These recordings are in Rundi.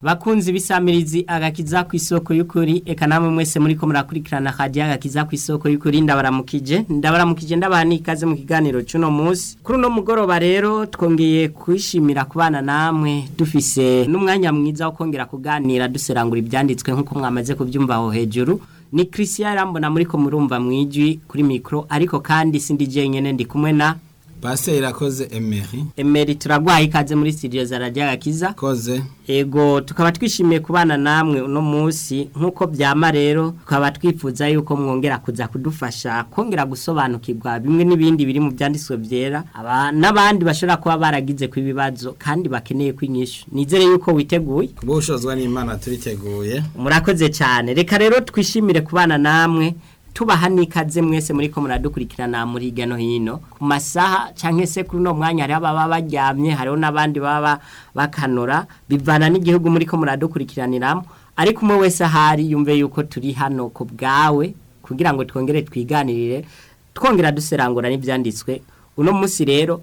Bakunzi bisamirizi agakiza ku isoko y'ukuri eka namwe mwese muri ko murakurikirana hajya agakiza ku isoko y'ukuri ndabaramukije ndabahani ikaze mu kiganiro cy'uno munsi kuri no mugoroba rero twongeye kwishimira kubana namwe dufise n'umwanya mwiza wo kongera kuganira duserangura ibyanditswe nkuko mwamaze kubyumva aho hejuru ni Christian Rambona muri ko murumva mwijwi kuri micro ariko kandi sindi je nyene ndi kumwe na Pastor irakoze Emery turagwaye ikaze muri studio za Radio Agakiza koze ego tukaba twishimiye kubana namwe uno munsi nkuko byama rero tukaba twifuza yuko mwongera kuza kudufasha kongera gusobanukirwa bimwe n'ibindi biri mu byanditswe byera n'abandi bashobora kuba baragize ku ibibazo kandi bakeneye kwinyisha nizere yuko witeguye kubushozwa n'Imana turiteguye murakoze cyane reka rero twishimire kubana namwe tubaha nikaze mwese muri ko muradukurikirana muri gano hino ku masaha canke se kuri no mwanya hari ababa baryamye hariho nabandi baba bakanora bivana n'igihugu muri ko muradukurikiraniramo ariko umwe wese ahari yumve yuko turi hano ku bwawe kugira ngo twongere twiganirire twongera duserangura n'ivyanditswe uno munsi rero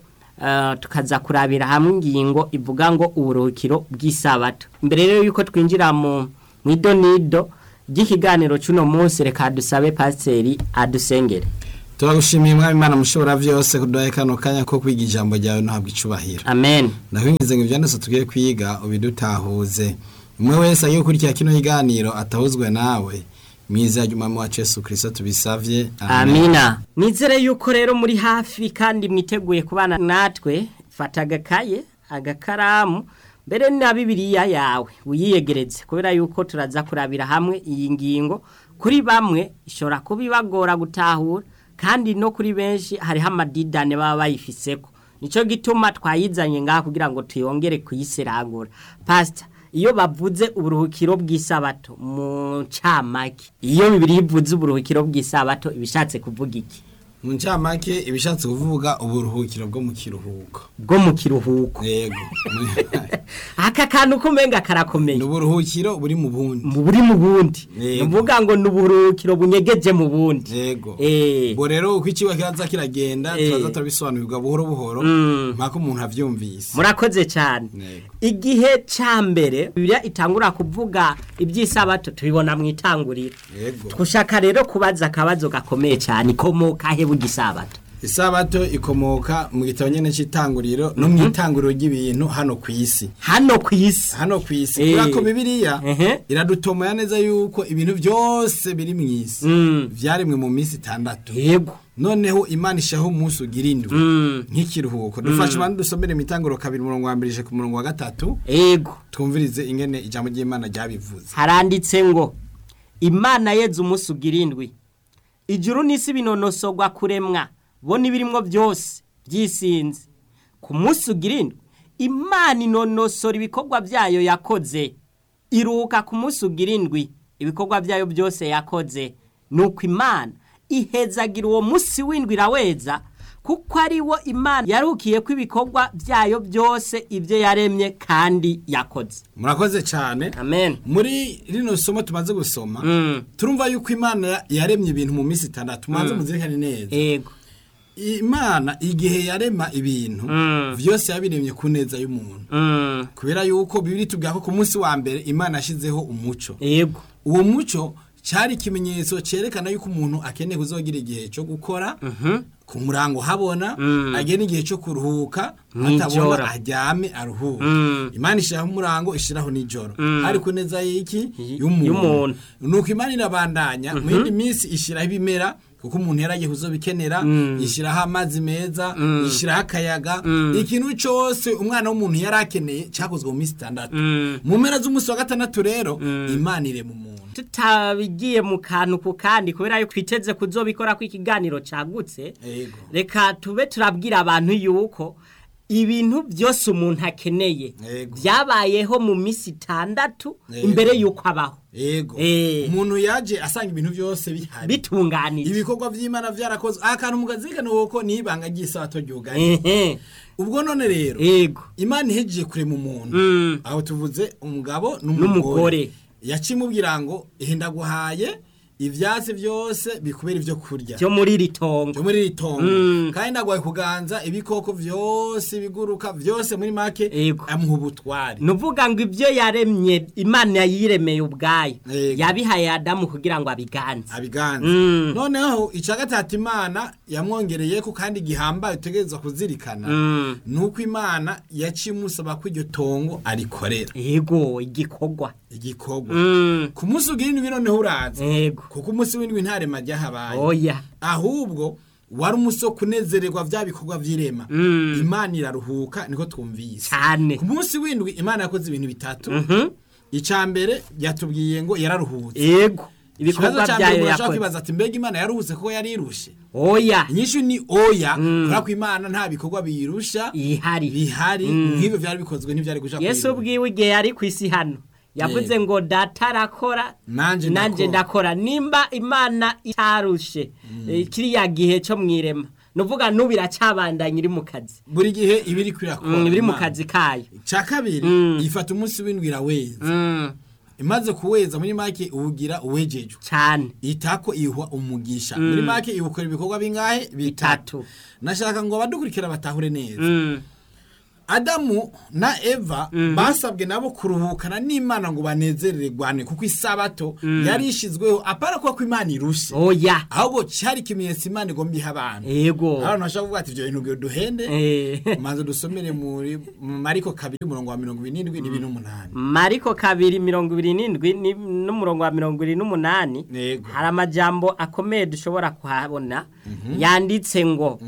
tukaza kurabira hamwe ingingo ivuga ngo uburuhukiro bw'isabato imbere rero yuko twinjira mu idonido Ikiganiro cy'uno munsi reka dusabe pasiteri adusengere. Turagushimiye mwami Imana mushobora vyose kuduha kano kanya ko kwiga ijambo ryawe no habwa icubahiro. Amen. Ndahwingize ngo ivyanditse tugiye kwiga ubidutahuze. Umwe wese agiye kurikira kino kiganiro atahuzwe nawe. Mwiza y'umwami wacu Yesu Kristo tubisavye. Amina. Nizere yuko rero muri hafi kandi mwiteguye kubana natwe fata agakaye agakaramu Bere na Bibiliya yawe uyiyegereze kubera yuko turaza kurabira hamwe iyi ngingo kuri bamwe ishobora kubibagora gutahura kandi no kuri benshi hari hamadidane baba bayifiseko nico gituma twayizanye ngaha kugira ngo tuyongere kuyiserangura pastor iyo bavuze uburuhukiro bw'isabato mu camake iyo Bibiliya ivuze uburuhukiro bw'isabato ibishatse kuvuga iki mu ncamake ibishatse kuvuga uburuhukiro bwo mu kiruhuko yego aka kantu kumenga karakomeye n'uburuhukiro buri mu bundi nuvuga ngo n'uburuhukiro bunyegeje mu bundi yego bo rero uko ikiwa kiranza kiragenda turaza turabisobanurirwa buhoro buhoro mpaka umuntu avyumvise murakoze cyane igihe cambere Bibiliya itangura kuvuga iby'isabato tubibona mu itanguriro twushaka rero kubaza akabazo gakomeye cyane ikomoka he bugisabato Isabato ikomoka mu gitabo nyene c'itanguriro no mu itanguriro ry'ibintu hano kwisi kurako Bibiliya iradutomoya neza yuko ibintu byose biri mu isi vyaremwe mu minsi 6 yego noneho Imana ishaho umunsi ugira indwi nk'ikiruhuko dufashe abantu dusomere mu itanguriro 2:1 ku murongo wa 3 yego twumvirize ingene ijambo ry'Imana ryabivuze haranditse ngo Imana yeze umunsi ugira indwi ijuru n'isi binonosogwa kuremwa bo nibirimwo byose byisinze ku munsi ugirindwe Imana inonosora ibikorwa byayo yakoze iruhuka ku munsi ugirindwi ibikorwa byayo byose yakoze nuko Imana ihezagira uwo munsi w'indwi raweza kuko ari wo Imana yarukiye ko ibikorwa byayo byose ibyo yaremye kandi yakoze murakoze cyane amen muri rino somo tumaze gusoma turumva yuko Imana yaremye ibintu mu minsi 6 tumaze muzirikane neza yego Imana igihe yarema ibintu vyose yabiremye ku neza y'umuntu kubera yuko Bibiliya itubwira ko ku munsi wa mbere Imana yashizeho umuco yego uwo muco cyari ikimenyetso cerekana yuko umuntu akeneye kuzogira igihe cyo gukora ku murango habona agena igihe cyo kuruhuka atabona aryame aruhuka Imana ishiraho umurango ishiraho nijoro ari ku neza y'iki y'umuntu nuko Imana irabandanya mu yindi minsi ishiraho ibimera kuko umuntu yaragiye kuzobikenera yishiraho amazi meza yishiraho akayaga ikintu cyose umwana w'umuntu yarakeneye cyakozwe mu minsi 6 mu mpera z'umunsi wa 6 rero Imana irema umuntu tutabigiye mu kantu ku kandi kubera yuko twiteze kuzobikora ku ikiganiro cagutse reka tube turabwira abantu yuko ibintu byose umuntu akeneye byabayeho mu minsi 6 imbere yuko abaho yego umuntu yaje asanga ibintu byose bihari bitunganije ibikorwa by'Imana byarakozwe akantu mugazikana uko nibanga ry'isabato ryuganye ubwo none rero Imana ihejeje kurema umuntu aho tuvuze umugabo n'umugore yacimubwira ngo ndaguhaye ivyatsi vyose bikubera ivyo kurya byo muri ritongo byo muri ritongo kandi nagwaye kuganza ibikoko vyose biguruka vyose muri make amuha ubutware nuvuga ngo ivyo yaremye Imana yiremeye ubwayo yabihaye Adamu kugira ngo abiganze noneho icagatatu Imana yamwongereye ko kandi gihambaye utegerezwa kuzirikana nuko Imana yacimusaba ko iryo tongo arikorera yego igikorwa ku munsi ugira indwi noneho uraza kuko umunsi w'indwi ntarema ryahabaye ahubwo wari umuso kunezererwa vya bikorwa vy'irema Imana iraruhuka niko twumvise cyane ku munsi w'indwi Imana yakoze ibintu bitatu icambere yatubwiye ngo yararuhutse yego ibikorwa byayo yakoze kwibaza ati mbega Imana yaruhutse ko yarirushe inyishu ni kubera ko Imana nta bikorwa biyirusha bihari nk'ibyo byari bikozwe ntivyari gushaka Yesu ubwiwe igihe yari ku isi hano yavuze ngo data arakora nanje ndakora nimba Imana itarushe kiriya gihe cyo mwirema nuvuga nubiracabandanya iri mu kazi buri gihe ibiri kwirakora ibiri mu kazi kayo ca kabiri ifata umunsi w'indwi iraweza imaze kuweza muri make ubugira uwejeje cyane itako ihwa umugisha muri make ibukora ibikorwa bingahe bitatu nashaka ngo abadukurikira batahure neza Adamu na Eva basabwe nabo kuruhukana n'Imana ngo banezererwe kuko isabato yari ishizweho apara ko Imana irushe ahubwo cyari kimenyetso Imana igomba iha abantu abantu bashaka kuvuga ati ivyo bintu duhende maze dusomere muri Mariko 2:27 Mariko 2:27 n'umurongo wa 28 hari amajambo akomeye dushobora kuhabona yanditse ngo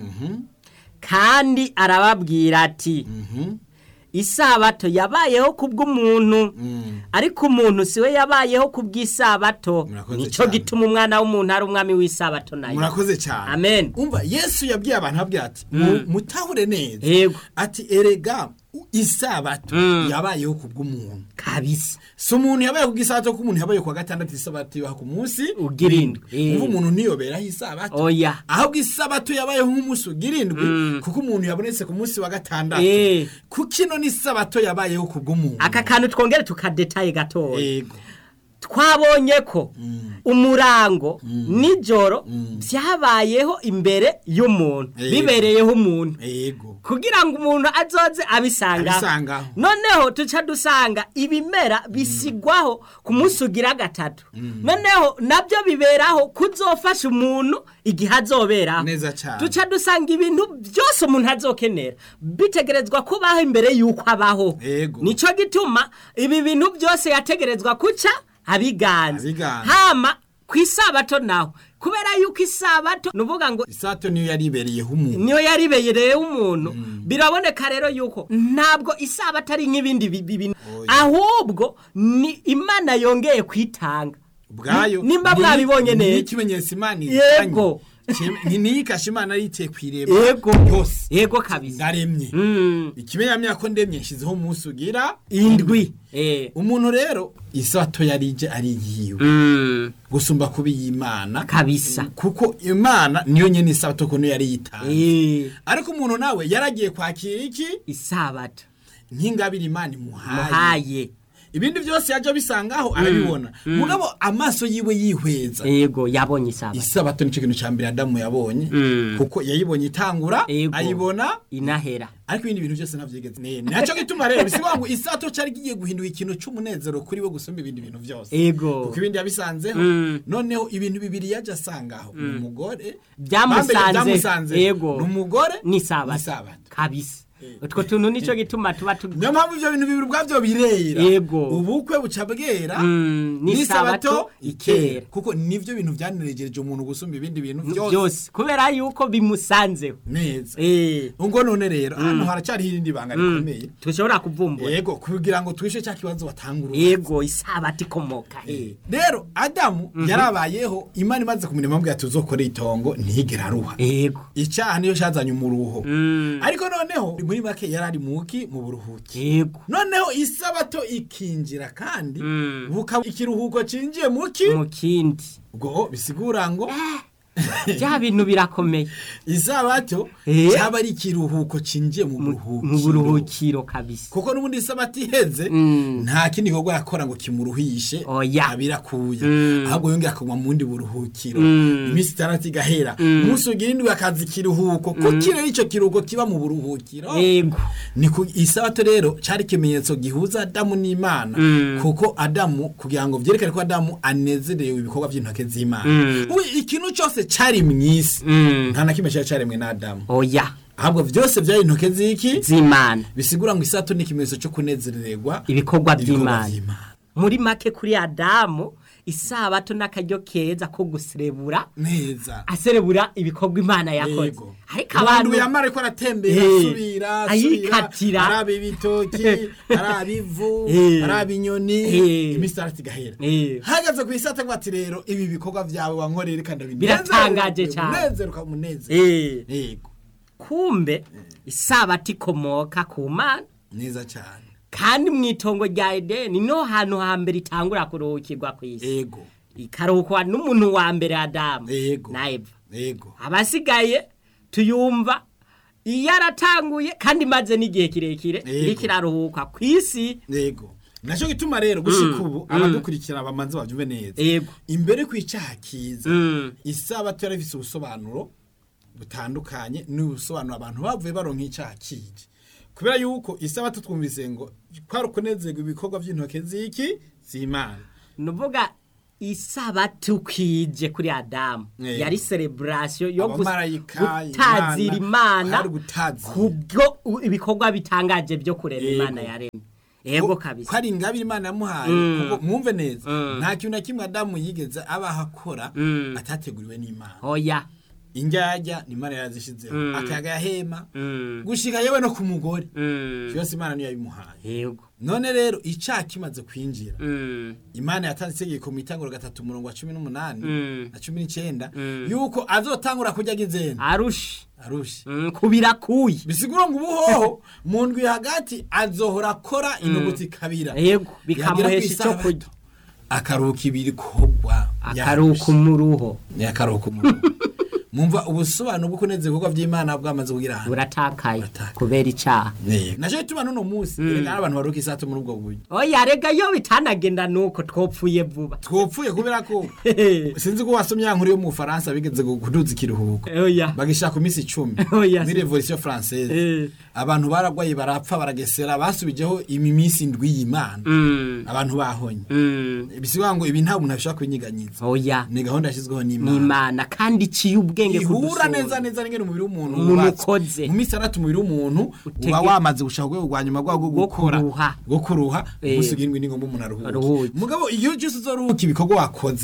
kandi arababwira ati isabato yabayeho kubw'umuntu ariko umuntu siwe yabayeho kubw'isabato nico gituma umwana w'umuntu ari umwami w'isabato nayo murakoze cyane amen umva Yesu yabwiye abantu abwiye ati mutahure neza ati erega isabato yabayeho kubw'umuntu kabisa so umuntu yabaye kubw'isabato ko umuntu yabaye kwa gatandatu isabato yabaye ku munsi ugirindwi ubu umuntu niyobera isabato ahubwo isabato yabaye nk'umunsi ugirindwi kuko umuntu yabonetse ku munsi wa gatandatu kuko ino ni isabato yabayeho kubw'umuntu aka kantu twongere tukadetaye gatoya twabonye ko umurango nijoro byabayeho imbere y'umuntu bibereyeho umuntu kugira ngo umuntu azoze abisanga noneho tuca dusanga ibimera bisigwaho ku munsi ugira gatatu noneho nabyo biberaho kuzofasha umuntu igihe azoberaho tuca dusanga ibintu byose umuntu azokenera bitegerezwa kubaho imbere y'uko abaho nico gituma ibi bintu byose yategerezwa kuca abiganza hama ku isabato naho kubera yuko isabato nuvuga ngo isabato niyo yaribereyeho umuntu biraboneka rero yuko ntabwo isabato ari nk'ibindi bintu ahubwo ni Imana yongeye kwitanga ubwayo nimba mwabibonye neza ikimenyetso Imana yego niyikasha Imana yiteye kwireba yego kabisa ndaremye ikimenyamya ko ndemye nshizeho umunsi ugira indwi umuntu rero isabato yarije ari yiwe gusumba kubi y'Imana kabisa kuko Imana niyo nyene isabato ko yari yitanze ariko umuntu nawe yaragiye kwakira iki isabato nk'ingabire Imana muhaye ibindi byose yaje bisangaho arabibona mugabo amaso yiwe yihweza yego yabonye isabato nico kintu cyambere Adamu yabonye kuko yayibonye itangura ayibona inahera ariko ibindi bintu byose navyigeze naco gituma rero bisigwa ngo isabato cyari giye guhinduka ikintu cy'umunezero kuri we gusumba ibindi bintu byose kuko ibindi yabisanzeho noneho ibintu bibiri yaje asangaho umugore byamusanze n'umugore ni sabato kabisa utwo tuntu nico gituma tuba niyo mpamvu ivyo bintu bibiri ubwavyo birera ubukwe buca bwera n'isabato ikera kuko nivyo bintu vyaneregereje umuntu gusumba ibindi bintu byose kubera yuko bimusanzeho neza ngo none rero hano haracari hirindi banga rikomeye tushobora kuvumbura kugira ngo twishe cya kibazo batangura isabato ikomoka rero Adamu yarabayeho Imana imaze kumurema mbwa tuzokora itongo ntigera ruha icyaha niyo cyazanye umuruho ariko noneho muri make yarari muki mu buruhuki noneho isabato ikinjira kandi bukaba ikiruhuko cinjiye muki mu kindi ubwo bisigura ngo bya bintu birakomeye. isabato cyaba ari ikiruhuko cinjiye mu buruhukiro kabisa, kuko n'ubundi isabato iheze nta kindi gikorwa yakora ngo kimuruhishe abirakuye, ahubwo yongera akagwa mu bundi buruhukiro iminsi 6 igahera, umunsi ugira indwi akazi kiruhuko, kuko rero ico kiruhuko kiba mu buruhukiro. Ni ku isabato rero cyari kimenyetso gihuza Adamu n'Imana, kuko Adamu kugira ngo vyerekane ko Adamu anezerewe ibikorwa by'intoke z'Imana. Ikintu cyose cyari mwisi nta na kimwe cyaremwe na Adamu, ahubwo byose byari intoke z'Imana, bisigura ngo isabato ni ikimenyetso cyo kunezererwa ibikorwa by'Imana. Muri make kuri Adamu isabato n'akaryo keza ko guserebura neza, aserebura ibikorwa Imana yakoze. Ariko abantu yamara ko aratembera asubira ayikatira, arabe ibitoki, arabe ivu, arabe inyoni, iminsi 6 igahera. Hagaze ku isabato bati rero ibi bikorwa byawe wankorera kandi biratangaje cyane, unezeruka munezero. Kumbe isabato ikomoka ku Mana neza cyane, kandi mwitongo rya Edeni no hantu hambere itangura kuruhukirwa ku isi. Ikaruhukwa n'umuntu wa mbere Adamu na Eva. Abasigaye tuyumva yaratanguye kandi maze n'igihe kirekire ikiraruhuka ku isi. Naco gituma rero gushika ubu abadukurikira bamanze bavyumve neza. Imbere kw'icaha kiza isabato yarafise ubusobanuro butandukanye n'ubusobanuro abantu bavuye baronka icaha kije, kubera yuko isabato twumvise ngo kwari kunezerwa ibikorwa by'intoke z'Imana. Nuvuga isabato kije kuri Adamu yari celebration yo gutazira Imana kubwo ibikorwa bitangaje byo kurema Imana yaremye. Kabisa kwari ingabire Imana yamuhaye, kuko mwumve neza nta kintu na kimwe Adamu yigeze abahakora atateguriwe n'Imana. Injyajya ni Imana yazishizeho, akayaga yahema gushika yewe no ku mugore cyose Imana niyo yabimuhaye. None rero icaha kimaze kwinjira, Imana yatanze itegeko mu Itanguriro 3:18 na 19 yuko azotangura kurya gizena arushi kubirakuye, bisigura ngo ubuhoho mu ndwi hagati azohora akora inuguti kabira, bikamuhesha icyo kurya, akaruhuka ibikorwa, akaruhuka umuruho. Mumva ubusobanuro bwo kunezerwa ibikorwa by'Imana bwamaze kugira hano buratakaye kubera icaha. Naje bituma none umunsi rega abantu baruka isato muri ubwo buryo. Rega yo bitanagenda nuko twopfuye vuba, kubera ko sinzi ko wasomye yankuru yo mu Faransa bigeze kuduza ikiruhuko bagishaka ku minsi 10 muri Revolution Française. Abantu baragwaye barapfa baragesera, basubijeho iminsi 7 y'Imana, abantu bahonye. Bisiba ngo ibi nta muntu ashaka kwinyiganyiza, ni gahunda yashizweho n'Imana kandi ciyubwenge ihura neza ngene umubiri w'umuntu ukoze mu minsi 6 umubiri w'umuntu uba wamaze gushaka rwa nyuma rwo kuruha musugirwe n'ingombo umuntu aruhuka. Mugabo iyo cyose uzoruhuka ibikorwa wakoze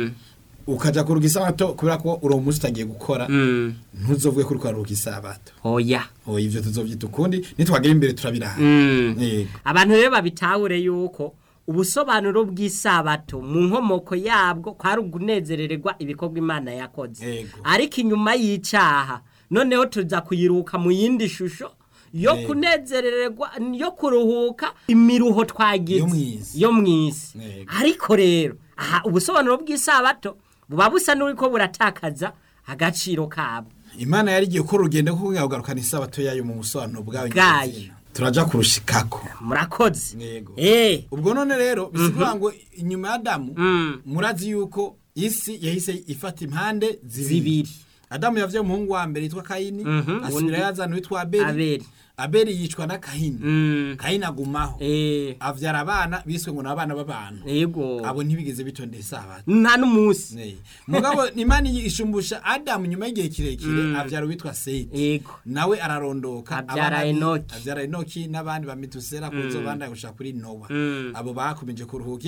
ukaja kuruga isabato kubera ko uro munsi utagiye gukora, ntuzovuge kuri kwaruka isabato. Ivyo tuzovyita ukundi nitwagera imbere turabiraha. Abantu rero babitahure yuko ubusobanuro bw'isabato mu nkomoko yabwo kwari ugunezererwa ibikorwa Imana yakoze, ariko inyuma y'icaha noneho tuza kuyiruka mu yindi shusho yo kunezererwa, yo kuruhuka imiruho twagize yo mwisi. Ariko rero ubusobanuro bw'isabato buba busa n'uriko buratakaza agaciro kabo. Imana yari igiye ko rugende ko kugarukana isabato yayo mu busobanuro bwayo. Turaja kurushikako. Murakoze. Ubwo none rero bisigura ngo inyuma ya Adamu murazi yuko isi yahise ifata impande zibiri. Adamu yavye umuhungu wa mbere yitwa Kayini, asubira yazana witwa Abeli yicwa na Kahini. Kahini agumaho avyara abana biswe ngo nabana b'abantu. Abo ntibigeze bitondeye isabato nta n'umunsi. Mugabo Imana ishumbusha Adamu nyuma y'igihe kirekire avyara witwa Seti, nawe ararondoka avyara Enoki n'abandi ba Metusela kuzobanda gushaka kuri Nowa. Abo bakomeje kuruhuka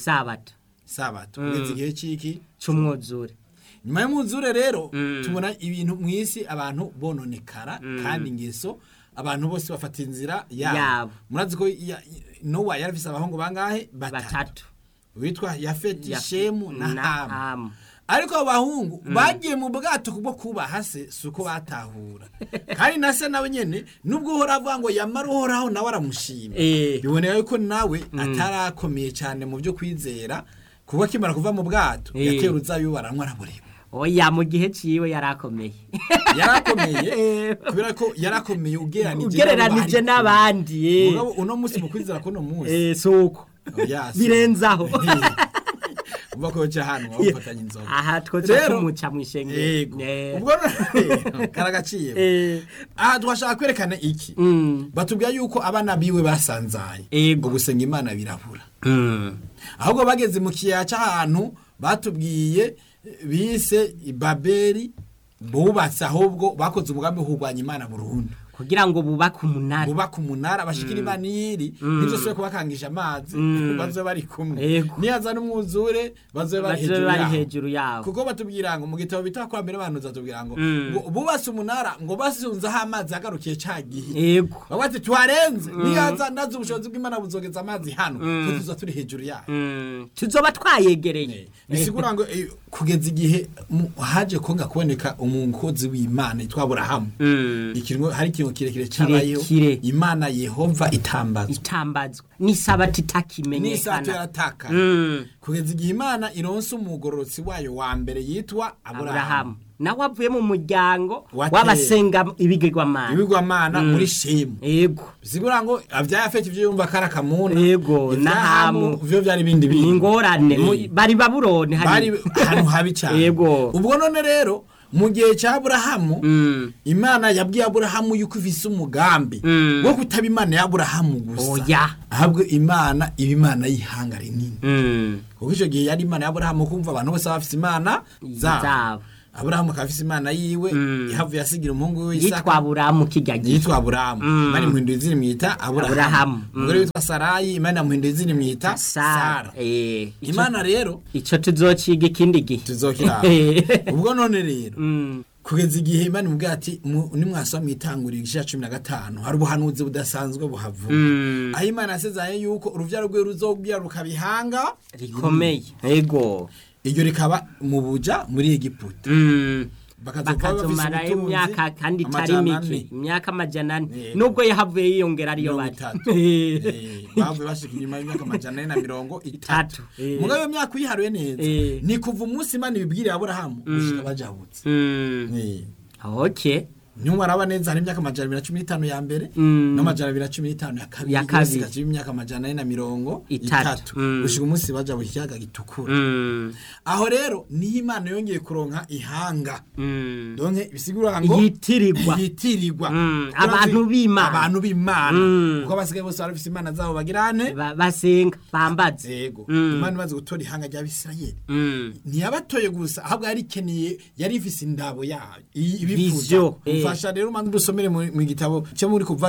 isabato kugeza igihe ciki c'umwuzure. Nyuma y'umwuzure rero tubona ibintu mwisi abantu bononekara, kandi ingeso abantu bose bafata inzira yabo. Murazi ko Nowa yarafise abahungu bangahe? Batatu. Witwa Yafeti, Shemu na Hamu. Ariko abo bahungu bagiye mu bwato kubwo kubaha se suko batahura. Kandi na se nawe nyene nubwo uhora avuga ngo yamara uhoraho nawe aramushima. Biboneka yuko nawe atarakomeye cyane mu byo kwizera, kuba kimara kuva mu bwato yateruza yo baranwa arabureba. oya mu gihe ciwe yarakomeye kubera ko yarakomeye ugereranije n'abandi mugabo uno munsi mu kwizera ko no munsi suko birenzaho uva ko cya hano wafatanye inzoga aha twoje kumuca mwishenge ubwo karagaciye aha twashaka kwerekana iki batubwira yuko abana biwe basanzaye gusenga Imana birabura ahubwo bageze mu kiyaca cy'ahantu batubwiye bise Babeli bubatse ahubwo bakoze umugambi wo kurwanya Imana burundu kugira ngo bubaka umunara bashikira Imana yiri nivyo swe kubakangisha amazi bazo bari kumwe niyaza n'umwuzure bazo bari hejuru yawo kuko batubwira ngo mu gitabo bitakwa mbere abantu zatubwira ngo bubase umunara ngo basunza ha amazi agarukiye cagihe babati twarenze niyaza ndaza ubushobozi bw'Imana buzogeza amazi hano tuzo turi hejuru yawo tuzoba twayegereye bisigura ngo kugeza igihe haje konga kuboneka umukozi w'Imana yitwa Aburahamu ikintu hari ikintu kirekire cyabayeho Imana Yehova itambazwa ni sabati itakimenyekana ni sato yarataka kugeza igihe Imana ironse umugororotsi wayo wa mbere yitwa Aburahamu nawe avuye mu muryango w'abasenga ibigirwamana muri Shemu bisigura ngo avyaye afite ivyo yumva karakamuna nahamu vyo vyari bindi ingorane bari Babuloni bari ahantu habi cyane ubwo none rero mu gihe cya Aburahamu Imana yabwiye Aburahamu yuko ifise umugambi wo kutaba Imana ya Aburahamu gusa ahubwo Imana ibimana yihanga rinini kuko icyo gihe yari Imana ya Aburahamu kumva abantu bose bafise Imana zabo Aburahamu kafise Imana yiwe yahavuye asigira umuhungu we Isaka yitwa Aburahamu kijyagiye yitwa Aburahamu bari muhinduye izina mwita Aburahamu umugore witwa Sarayi Imana muhinduye izina mwita Sara Imana rero ico tuzociga ikindi gihe tuzokira ubwo none rero kugeza igihe Imana mubwira ati nimwasoma itangurira igice 15 hari ubuhanuzi budasanzwe buhavuga aho Imana yasezaye yuko uruvyaro rwe ruzobyara rukabihanga rikomeye iryo rikaba mu buja muri Egiputa bakazomara imyaka kandi itari mike imyaka 400 nubwo yahavuye yiyongera ariyo bari bavuye bashika inyuma y'imyaka 430 mugabe imyaka uyiharuye neza ni kuva umunsi Imana ibibwira Aburahamu gushika bajabutse Nyuma neza hari imyaka 215 ya mbere no 215 ya kabiri gaje imyaka 430 gushika umunsi baja mu kiyaga gitukura aho rero ni Imana yongeye kuronka ihanga donke bisigura ngo yitirirwa abantu b'Imana uko basigaye bose barafise Imana zabo bagirane basenga bambaze yego Imana imaze gutora ihanga rya Bisirayeli ntiyabatoye gusa ahubwo yari keneye yari ifise indabo yayo ibifuzo fasha rero mandi dusomere mu gitabo cyo muri kuva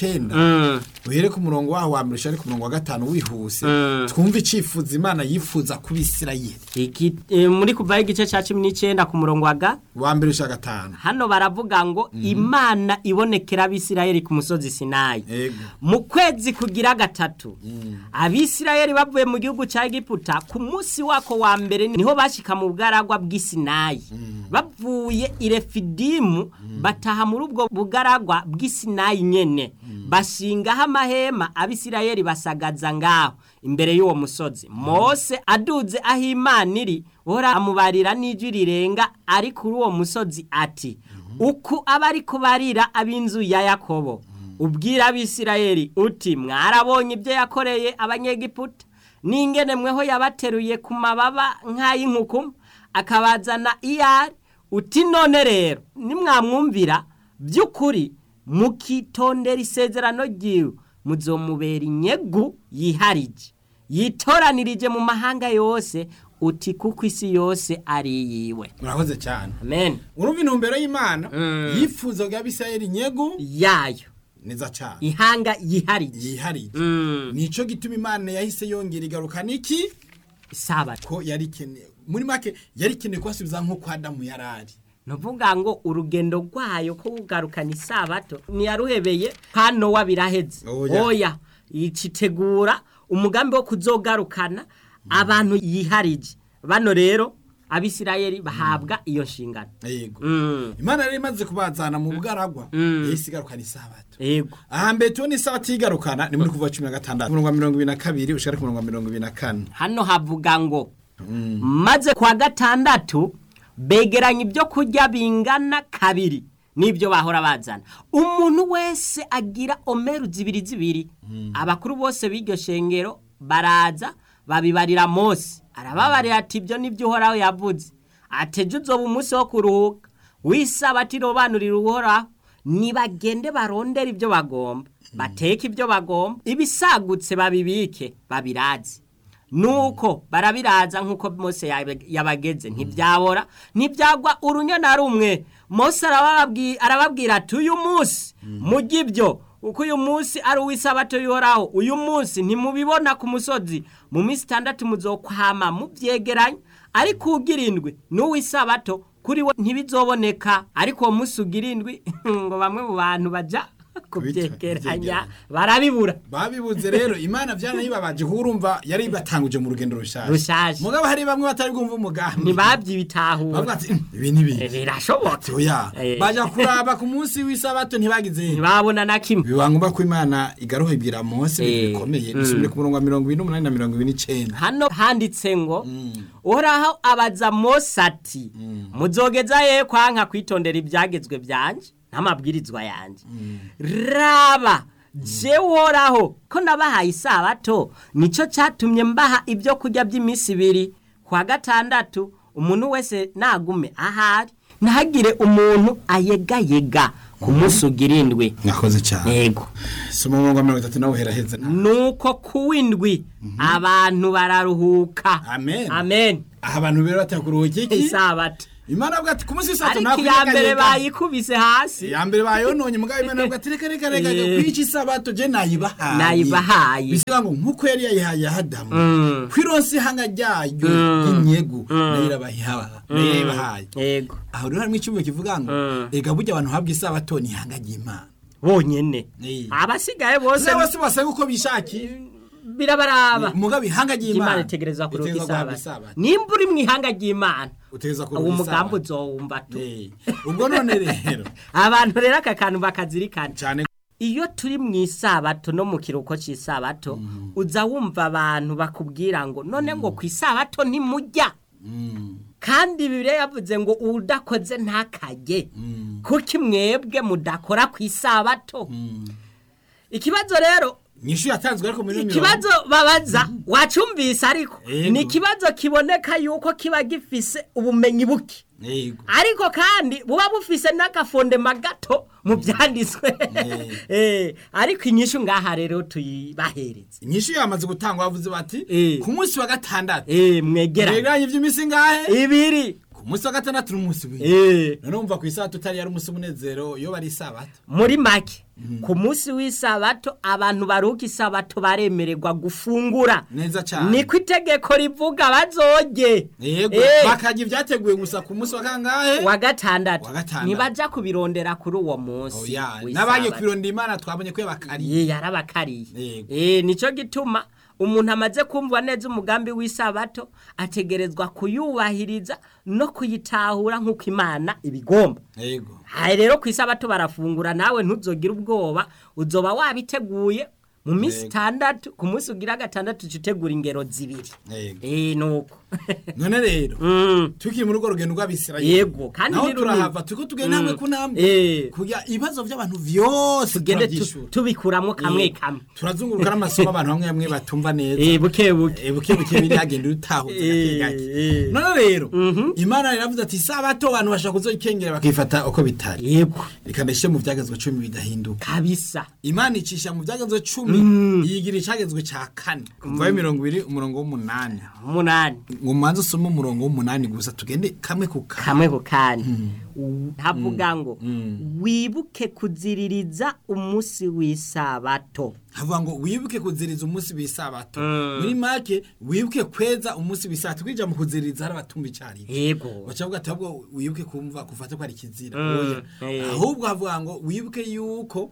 19 uhere ku murongo waho wa mbere shari ku murongo wa 5 wihuse twumva icifuza Imana yifuza ku Bisirayeli muri kuva igice cya 19 ku murongo wa mbere shaka 5 hano baravuga ngo Imana ibonekera Abisirayeli ku musozi Sinayi mu kwezi kugira gatatu Abisirayeli bavuye mu gihugu cya Egiputa ku munsi wako wa mbere niho bashika mu bwaragwa bw'Isinayi bavuye i Refidimu bataha muri ubwo bugaragwa bw'Isinayi nyene bashingaho amahema Abisirayeli basagaza ngaho imbere y'uwo musozi Mose aduze aho Imana iri ora amubarira n'ijwi rirenga ari kuri uwo musozi ati uku abari kubarira ab'inzu ya Yakobo ubwira Abisirayeli uti mwarabonye ibyo yakoreye abanyegiputa n'ingene mweho yabateruye ku mababa nk'ay'inkuku akabazana iyari uti none rero nimwamwumvira by'ukuri mukitondera isezerano ryiwe muzomubera inyegu yiharije yitoranirije mu mahanga yose uti kuko isi yose ari yiwe murakoze cyane amen urumva intumbero y'Imana yifuza ga Bisirayeli inyegu yayo neza cyane ihanga yiharije nico gituma Imana yahise yongera igaruka niki Sabato ko yari keneye muri make yari keneye kwasubiza nko kwa Adamu yarari novuga ngo urugendo rwayo ko ugarukana Isabato ni yaruhebeye hano wabiraheze oya icitegura umugambi wo kuzogarukana abantu yiharije bano rero Abisirayeli bahabwa iyo nshingano yego Imana rero imaze kubazana mu bugaragwa yisigarukana Isabato yego ahambe tubona Isabato yigarukana ni muri kuva 16 murongo 22 ushaka murongo 24 hano havuga ngo maze kwa gatandatu begeranya ibyo kurya bingana kabiri n'ibyo bahora bazana. Umuntu wese agira omeru zibiri abakuru bose b'iryo shengero baraza babibarira Mose, arababarira ati ibyo nibyo Uhoraho yavuze, ateje uzoba umunsi wo kuruhuka w'Isabato irobanurira Uhoraho, nibagende barondera ibyo bagomba, bateke ibyo bagomba, ibisagutse babibike babiraze. Nuko barabiraza nkuko Mose yabageze, ntibyabora ntibyagwa urunyo na rumwe. Mose arababwira ati uyu munsi mugibyo uko uyu munsi ari uw'Isabato y'Uhoraho, uyu munsi ntimubibona ku musozi, mu minsi 6 muzokwama mubyegeranya, ariko ugirindwi n'uw'Isabato kuri we ntibizoboneka. Ariko uwo munsi ugirindwi ngo bamwe mu bantu baja kubyegeranya barabibura. Babibuze rero Imana byanayibabaje kurumva yari batanguje mu rugendo rushaje. Mugabo hari bamwe batari bwumva umugambi. Ntibabyibitahura. Bavuga ati ibi nibi. Birashoboka. Oya. Baja kuraba ku munsi w'Isabato ntibagize. Ntibabona na kimwe. Bibangomba ko Imana igaruha ibwira Mose bikomeye. Bisubire ku murongo wa 28 na 29. Hano handitse ngo Uhoraho abaza Mose ati muzogeza ye kwanka kwitondera ibyagezwe byanje n'amabwirizwa yanje. Raba je Uhoraho ko nabahaye Isabato, nico cyatumye mbaha ibyo kurya by'iminsi 2, kwa gatandatu umuntu wese nagume ahari, ntagire umuntu ayegayega ku munsi ugirindwi. Nakoze cyane. Yego. Soma mu 30 nawe heraheza. Nuko kuwindwi abantu bararuhuka. Amen. Amen. Aha abantu bero batakuruhuka iki? Isabato. Imana avuga ati ku munsi w'Isabato nakwiye ya mbere bayikubise hasi. Ya mbere bayononye mugabo Imana avuga ati reka kwica Isabato je nayibahaye. Bisiga ngo nkuko yari yayihaye Adamu. Kwironse hanga ryayo inyegu nayibahaye. Yego. Aho rero harimo icyumwe kivuga ngo ega burya abantu habwa Isabato ni hanga ry'Imana. Bonyene. Abasigaye bose basa uko bishaki. Birabaraba. Mugabe ihanga ry'Imana itegereza kuruka Isabato. Nimba uri mu ihanga ry'Imana utegeza kuruka Isabato. Umugambo uzowumva tu. Ubwo none rero abantu rero akakantu bakazirikana cyane. Iyo turi mu Isabato no mu kiruko cy'Isabato uza wumva abantu bakubwira ngo none ngo ku Isabato ntimujya. Kandi Bibiliya yavuze ngo udakoze ntakajye. Kuki mwebwe mudakora ku Isabato? Ikibazo rero Nyishu yatanzwe ariko muri ikibazo babaza wacumbise ariko ni ikibazo kiboneka yuko kiba gifise ubumenyi buke. Ariko kandi buba bufise n'agafonde magato mu byanditswe. Ariko inyishu ngaha rero tuyibahereze. Inyishu yamaze gutangwa bavuze bati ku munsi wa gatandatu mwegeranye iby'imisi ngahe 2 Musi wa gatandatu n'umunsi w'Imana. None umva ku Isabato utari yari umunsi munezero yo bari Isabato. Muri make ku munsi w'Isabato abantu baruka Isabato baremererwa gufungura. Neza cyane. Niko itegeko rivuga bazoge. Yego. Bakagira ibyateguye gusa ku munsi wa kangahe? Wa gatandatu. Nibaja kubirondera kuri uwo munsi. Nabaye kwirondera Imana twabonye ko yabakariye. Yarabakariye. Nico gituma umuntu amaze kumva neza umugambi w'Isabato ategerezwa kuyubahiriza no kuyitahura nk'uko Imana ibigomba. Yego. Hai rero ku Isabato barafungura, nawe ntuzogira ubwoba, uzoba wabiteguye mu minsi 6 ku munsi ugira gatandatu utegura ingero 2. Nuko none rero tuki mu rugo rugendo rw'Abisirayeli. Yego, kandi ni turahava tuko tugenda namwe kunamwe kuya ibibazo by'abantu vyose tugende tubikuramo kamwe kamwe. Turazunguruka n'amasomo abantu bamwe batumva neza. Buke biri agenda utahuza gake. None rero Imana iravuze ati Isabato abantu bashaka kuzokengera bakifata uko bitari. Yego. Rikandeshe mu byagezwe 10 bidahinduka. Kabisa. Imana icisha mu byagezwe 10 yigira icagezwe ca 4. Kuva 20 umurongo w'8. Ngumanze usoma umurongo w'8 gusa tugende kamwe ku kane. Havuga ngo wibuke kuziririza umunsi w'Isabato. Havuga ngo wibuke kuziririza umunsi w'Isabato. Muri make wibuke kweza umunsi w'Isabato kwija mu kuziririza hari abatumba icari. Yego. Bacavuga ati ahubwo wibuke kumva kufata ko ari kizira. Ahubwo havuga ngo wibuke yuko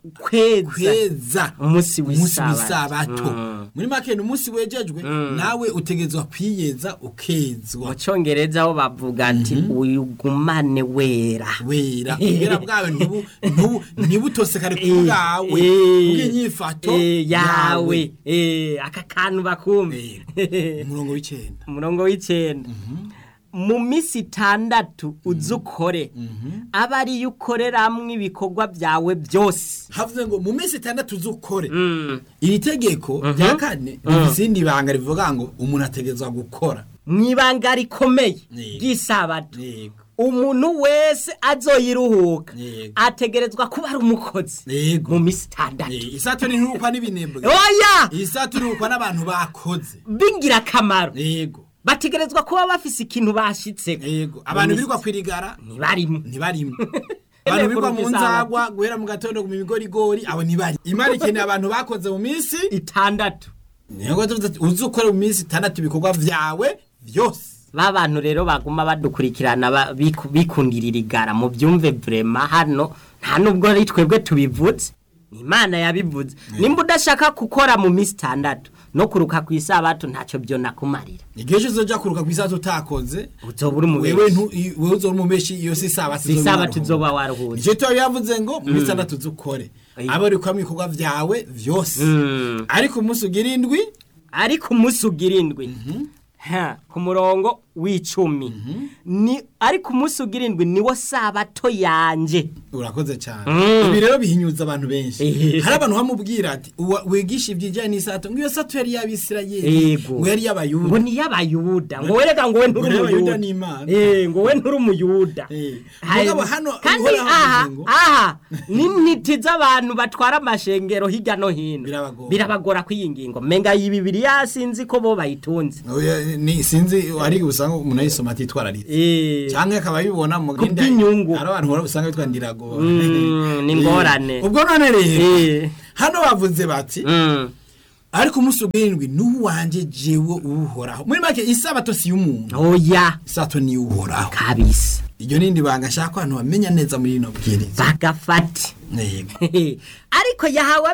kweza umunsi w'Isabato. Muri make ni umunsi wejejwe nawe utegezwa kwiyeza ukezwa. Mu Cyongereza aho bavuga ati uyugumane wera ubwera bwawe ntibutose kare kubwawe ubw'inyifato yawe aka kantu bakumve. Umurongo w'icenda mu misi 6 uzukore aba ari ukoreramwe ibikorwa byawe byose. Havuze ngo mu misi 6 uzukore. Iri tegeko rya kane n'izindi banga rivuga ngo umuntu ategezwa gukora mwibanga rikomeye ry'isabato. Umuntu wese azoyiruhuka ategerezwa kuba ari umukozi mu misi 6. Isato ni ntukwa n'ibinebwe. Oya! Isato ntukwa n'abantu bakoze bingira kamaro. Yego. Bategerezwa kuba bafise ikintu bashitse. Yego. Abantu birirwa kwirigara ntibarimo. Abantu birirwa mu nzagwa guhera mu gatondo mu migorigori abo ntibari. Imana ikeneye abantu bakoze mu misi 6. Niyo uzukora mu misi 6 ibikorwa vyawe byose. Babantu rero baguma badukurikirana bikundirira igara mu byumve vraiment hano nta nubwo ari twebwe tubivuze, Imana yabivuze. Nimba udashaka gukora mu misi 6 no kuruka ku isabato ntacyo byo nakumarira. Igihe uzoja kuruka ku isabato utakoze uzobura umubeshi. Wewe uzobura umubeshi iyo si isabato uzoba waruhuze. Icyo cyo yavuze ngo mu misi 6 uzukore abo ari kwa mikorwa vyawe vyose. Ariko umunsi ugira indwi ku murongo w'10 ni ariko umunsi ugira indwi niwo sabato yanje. Urakoze cyane. Ibi rero bihinyuza abantu benshi. Hari abantu bamubwira ati wigisha ibyijanye n'isato ngo iyo sato yari y'Abisirayeli ngo yari y'Abayuda. Ngo ni y'Abayuda ngo wereka ngo we nturi umuyuda. Ngo we nturi umuyuda. Mugabo hano kandi aha n'intiti z'abantu batwara amashengero hirya no hino birabagora kwiyingingo menga y'Bibiliya sinzi ko bo bayitunze. Ni sinzi ari usanga umuntu ayisoma atitwararitse cyangwa akaba yibona mu genda ari abantu usanga bitwandirago ni ngorane. Ubwo none rero hano bavuze bati ariko umunsi ugirindwi n'uwanje jewe uhoraho. Muri make isabato si y'umuntu. Oya, isabato ni uhoraho kabisa. Iyo nindi banga shaka abantu bamenya neza muri ino bwiriza bagafati. Ariko yahawe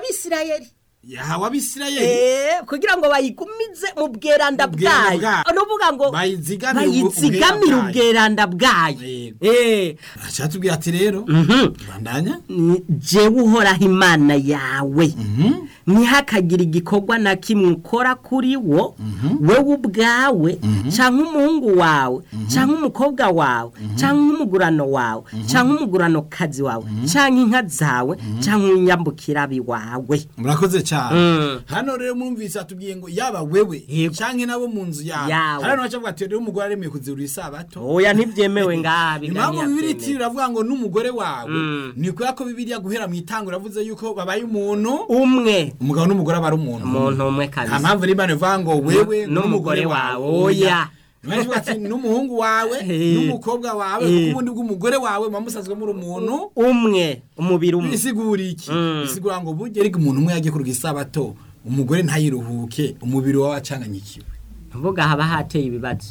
Abisirayeli kugira ngo bayigumize mu bweranda bwayo. Nuvuga ngo bayizigamire ubweranda bwayo. Acatubwira ati rero bandanya jewe uhoraho Imana yawe ntihakagira igikorwa na kimwe ukora kuri wo wewe ubwawe canke umuhungu wawe canke umukobwa wawe canke umugurano wawe canke umugurano kazi wawe canke inka zawe canke inyambukirabi wawe. Murakoze cyane. Hano rero mwumvise atubwiye ngo yaba wewe canke nabo mu nzu yawe. Hano bacavuga ati rero umugore aremeye kuzirura isabato. Oya ntibyemewe ngaha Impamvu Bibiliya iravuga ngo n'umugore wawe ni ko yako Bibiliya guhera mu itango ravuze yuko babaye umuntu umwe. Umugabo n'umugore aba ari umuntu umwe kabisa. Impamvu Imana ivuga ngo wewe n'umugore wawe. Oya Mwaje ati n'umuhungu wawe n'umukobwa wawe kubundi bw'umugore wawe mamusazwe muri umuntu umwe umubiri umwe. Bisigura iki? Bisigura ngo bujye ari umuntu umwe yagiye kuruga isabato umugore ntayiruhuke umubiri wawe acanganyikiwe. Mvuga haba hateye ibibazo.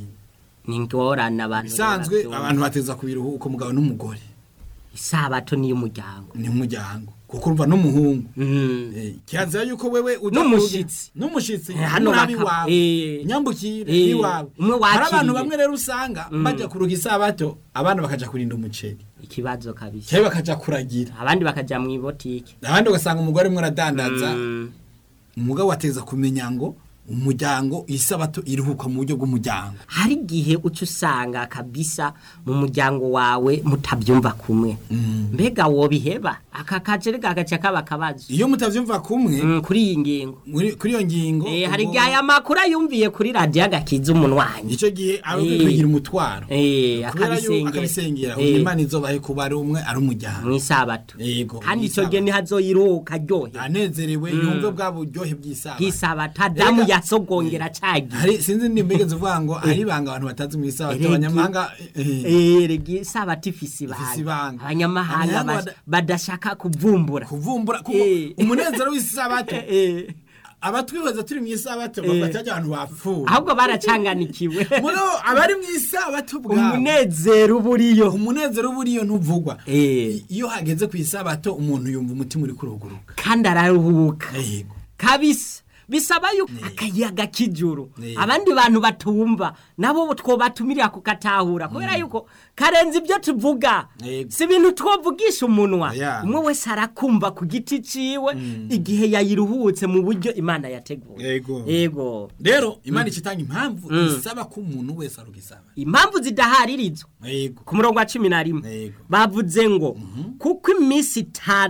Ni ngorana abantu. Bisanzwe abantu bateza kubiruhuka umugabo n'umugore. Isabato ni y'umuryango. Ni umuryango. Kuko urumva n'umuhungu. Kirazira yuko wewe n'umushitsi hano nabi wawe. Nyambukire iwawe. Hari abantu bamwe rero usanga bajya kuruga isabato abana bakaja kurinda umuceri. Ikibazo kabisa. Cyangwa bakaja kuragira. Abandi bakaja mu ibotike. Abandi ugasanga umugore mwe aradandaza. Umugabo wateza kumenya ngo umuryango isabato iruhuka mu buryo bw'umuryango. Hari gihe ucu usanga kabisa mu muryango wawe mutabyumva kumwe. Mbega wo biheba akakajere gagaca kaba kabazo. Iyo mutavyumva kumwe kuri iyi ngingo. Kuri iyo ngingo hari gihe aya makuru yumviye kuri radio agakiza umunwanyi. Ico gihe arugira umutwaro. Akabisengera. Imana izobahe kuba ari umwe ari umuryango. Mu isabato. Kandi ico gihe ni hazoyiruhuka ryohe. Anezerewe yumve bwa buryohe bw'isabato. Bw'isabato Adamu sogongera cagi. Hari sinzi ndimbege zivuga ngo ari banga abantu batazi mu isabato abanyamahanga regi sabato ifisi banga abanyamahanga badashaka kuvumbura umunezero w'isabato abatwibaza turi mu isabato bafataje abantu bapfuye ahubwo baracanganikiwe muno abari mu isabato bwa umunezero uburiyo ntuvugwa iyo hageze ku isabato umuntu yumva umutima uri kuruguruka kandi araruhuka kabisa bisaba yuko akayaga kijuru Yego. abandi bantu batumva nabo twobatumira kukatahura kubera yuko karenze ibyo tuvuga Yego. si ibintu twovugisha umunwa Yeah. umwe wese arakumva ku giti ciwe igihe yayiruhutse mu buryo Imana yateguye Yego. yego rero Imana icitanga impamvu isaba ko umuntu wese arugisaba. impamvu zidaharirizwa Yego. ku murongo wa 11 Yego. bavuze ngo kuko iminsi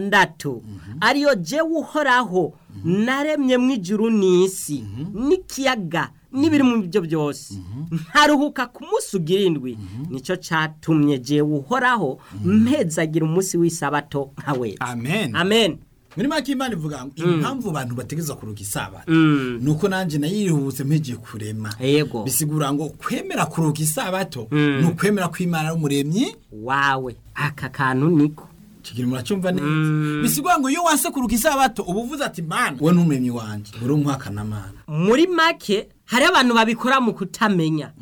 6 ariyo je uhoraho naremye mu ijuru n'isi n'ikiyaga n'ibiri mu byo byose ntaruhuka ku munsi ugirindwi nico catumye je uhoraho mpezagira umunsi w'isabato nkawe Amen. amen Muri make Imana ivuga ngo impamvu abantu bategeza kuruka isabato nuko nanje nayirihubutse mpeje kurema. yego Bisigura ngo kwemera kuruka isabato no kwemera ko Imana ari umuremyi wawe aka kantu niko kigira muracumva neza. Bisigura ngo iyo wase kuruka isabato ubuvuze ati Mana we n'umuremyi wanje uri umwaka na Mana. muri make hari abantu babikora mu kutamenya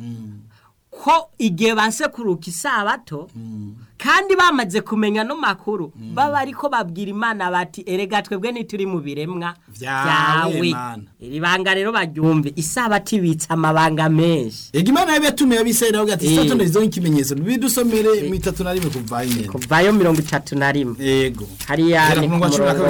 ko igihe banse kuruka isabato kandi bamaze kumenya no makuru baba ariko babwira Imana bati erega twebwe nituri mu biremwa Vyawe, Mana. iri banga rero baryumve isabato ibitsa amabanga menshi Ega Imana yabatumiye abisirayeli avuga ati isabato ndizo ikimenyetso bidusomere mu 31 kuva nyene. kuvayo 31 Yego. hariya ni ku murongo wa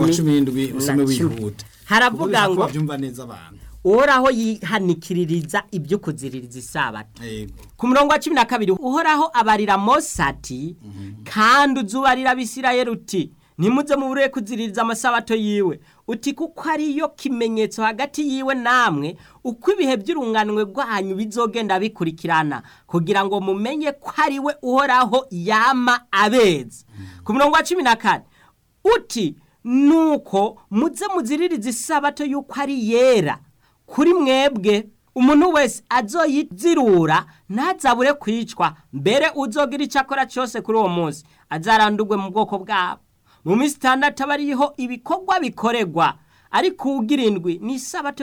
17 usome wihuta. haravuga ngo byumva neza abantu. uhoraho yihanikiririza ibyo kuziririza isabato Yego. ku murongo wa 12 uhoraho abarira Mose ati kandi uzubarira abisirayeli uti nimuze mubure kuziririza amasabato yiwe uti kuko ariyo kimenyetso hagati yiwe namwe uko ibihe by'urunganwe rwanyu bizogenda bikurikirana kugira ngo mumenye ko ari we uhoraho yama abeza ku murongo wa 14 uti nuko muze muziririza isabato yuko ari yera kuri mwebwe umuntu wese azoyizirura ntazabure kwicwa mbere uzogira icyakora cyose kuri uwo munsi azarandurwe mu bwoko bwabo mu minsi 6 abariho ibikorwa bikoregwa ariko ugirindwi ni isabato